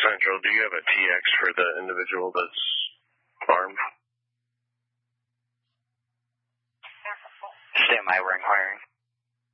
Central, do you have a TX for the individual that's armed? Stand by, we're inquiring.